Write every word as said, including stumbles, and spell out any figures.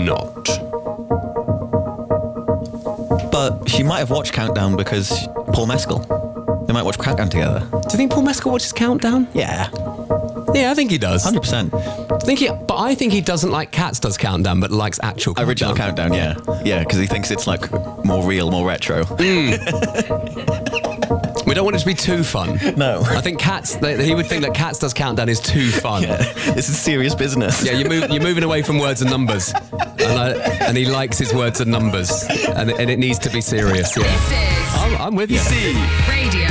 not. But she might have watched Countdown because Paul Mescal. They might watch Countdown together. Do you think Paul Mescal watches Countdown? Yeah. Yeah, I think he does. one hundred percent. I think he, but I think he doesn't like Cats Does Countdown, but likes actual Countdown. Original Countdown, yeah. Yeah, because he thinks it's like more real, more retro. Mm. We don't want it to be too fun. No. I think Cats, they, he would think that Cats Does Countdown is too fun. Yeah, this is serious business. Yeah, you're, move, you're moving away from words and numbers. And, I, and he likes his words and numbers. And, and it needs to be serious, yeah. This is I'm, I'm with you. Radio